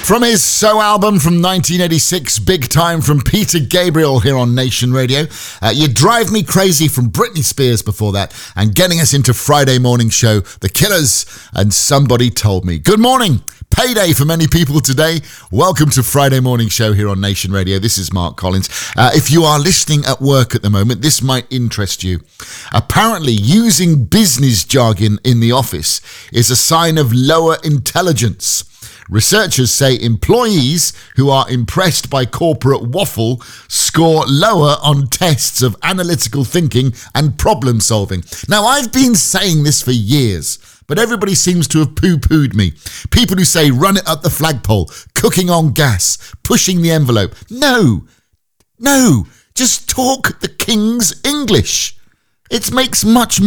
From his So album from 1986, Big Time from Peter Gabriel here on Nation Radio. You Drive Me Crazy from Britney Spears before that. And getting us into Friday morning show, The Killers and Somebody Told Me. Good morning. Payday for many people today. Welcome to Friday morning show here on Nation Radio. This is Mark Collins. If you are listening at work at the moment, this might interest you. Apparently, using business jargon in the office is a sign of lower intelligence. Researchers say employees who are impressed by corporate waffle score lower on tests of analytical thinking and problem solving. Now, I've been saying this for years, but everybody seems to have poo-pooed me. People who say run it up the flagpole, cooking on gas, pushing the envelope. No, just talk the King's English. It makes much